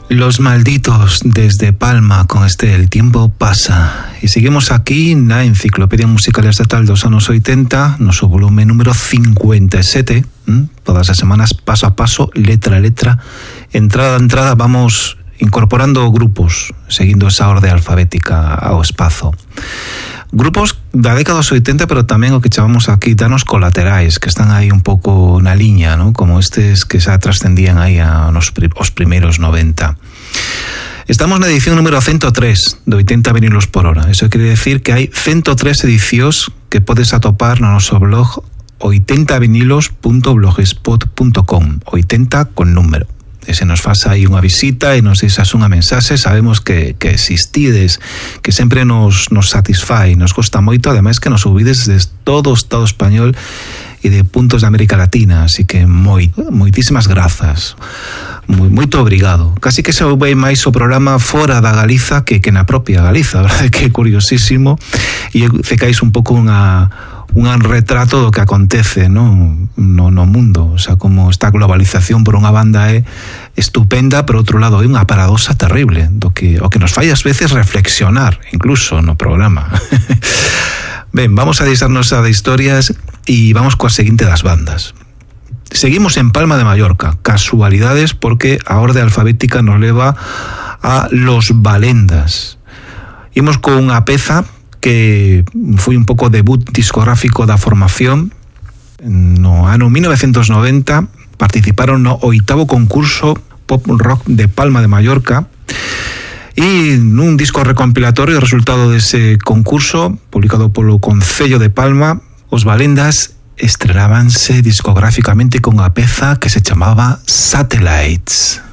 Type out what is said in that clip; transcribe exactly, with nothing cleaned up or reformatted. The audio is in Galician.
Los Malditos desde Palma con este El tiempo pasa. E seguimos aquí na Enciclopedia Musical Estatal dos anos oitenta, no seu volume número cincuenta e sete, ¿m? Todas as semanas, paso a paso, letra a letra, entrada a entrada, vamos incorporando grupos, seguindo esa orde alfabética ao espazo. Grupos da década dos oitenta, pero tamén o que chamamos aquí danos colaterais, que están aí un pouco na liña, ¿no? Como estes que xa trascendían aí a nos, os primeiros noventa. Estamos na edición número ciento tres de oitenta vinilos por hora. Eso quere decir que hai ciento tres edicións que podes atopar no noso blog oitenta vinilos punto blogspot punto com, oitenta con número. E se nos faz aí unha visita e nos deixas unha mensaxe, sabemos que, que existides, que sempre nos, nos satisfai, nos gosta moito, ademais que nos ouvides desde todo o Estado español e de puntos de América Latina, así que moi, moitísimas grazas, moi, moito obrigado. Casi que se ouve máis o programa fora da Galiza que, que na propia Galiza, verdade? Que é curiosísimo, e fecais un pouco unha un retrato do que acontece, no, no, no mundo, o sea, como esta globalización por unha banda é estupenda, por outro lado é unha paradoxa terrible, do que o que nos fai ás veces reflexionar, incluso no programa. Ben, vamos a deixarnos a de historias e vamos coa seguinte das bandas. Seguimos en Palma de Mallorca, casualidades porque a orde alfabética nos leva a Los Valendas. Imos con unha peza que foi un pouco debut discográfico da formación. No ano mil novecientos noventa participaron no oitavo concurso Pop Rock de Palma de Mallorca e nun disco recompilatorio, resultado dese concurso publicado polo Concello de Palma, os Valendas estrenábanse discográficamente con a peza que se chamaba Satellites.